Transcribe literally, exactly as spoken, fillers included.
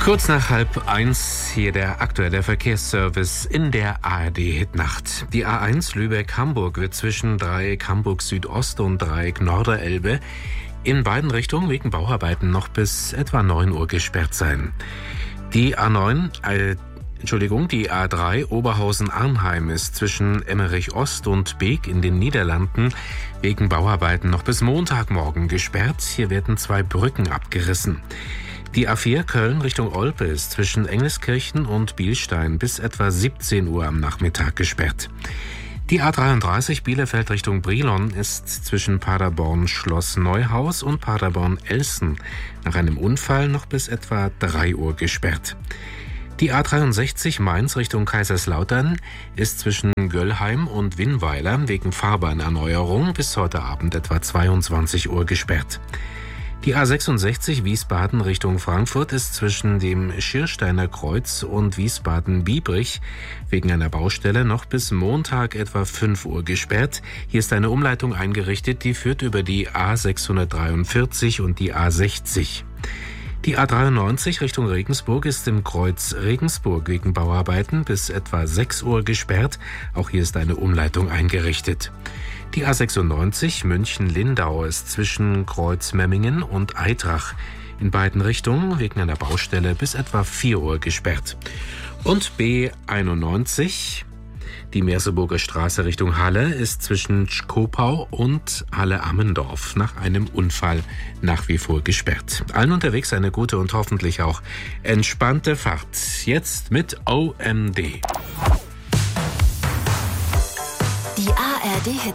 Kurz nach halb eins hier der aktuelle Verkehrsservice in der A R D-Hitnacht. Die A eins Lübeck-Hamburg wird zwischen Dreieck Hamburg Südost und Dreieck Norderelbe in beiden Richtungen wegen Bauarbeiten noch bis etwa neun Uhr gesperrt sein. Die A neun, äh, Entschuldigung, die A drei Oberhausen-Arnheim ist zwischen Emmerich Ost und Beek in den Niederlanden wegen Bauarbeiten noch bis Montagmorgen gesperrt. Hier werden zwei Brücken abgerissen. Die A vier Köln Richtung Olpe ist zwischen Engelskirchen und Bielstein bis etwa siebzehn Uhr am Nachmittag gesperrt. Die A dreiunddreißig Bielefeld Richtung Brilon ist zwischen Paderborn Schloss Neuhaus und Paderborn Elsen nach einem Unfall noch bis etwa drei Uhr gesperrt. Die A dreiundsechzig Mainz Richtung Kaiserslautern ist zwischen Göllheim und Winnweiler wegen Fahrbahnerneuerung bis heute Abend etwa zweiundzwanzig Uhr gesperrt. Die A sechsundsechzig Wiesbaden Richtung Frankfurt ist zwischen dem Schiersteiner Kreuz und Wiesbaden-Biebrich wegen einer Baustelle noch bis Montag etwa fünf Uhr gesperrt. Hier ist eine Umleitung eingerichtet, die führt über die A sechshundertdreiundvierzig und die A sechzig. Die A dreiundneunzig Richtung Regensburg ist im Kreuz Regensburg wegen Bauarbeiten bis etwa sechs Uhr gesperrt. Auch hier ist eine Umleitung eingerichtet. Die A sechsundneunzig München-Lindau ist zwischen Kreuz Memmingen und Eitrach in beiden Richtungen wegen einer Baustelle bis etwa vier Uhr gesperrt. Und B einundneunzig, die Merseburger Straße Richtung Halle, ist zwischen Schkopau und Halle-Ammendorf nach einem Unfall nach wie vor gesperrt. Allen unterwegs eine gute und hoffentlich auch entspannte Fahrt. Jetzt mit O M D. Die A R D-Hit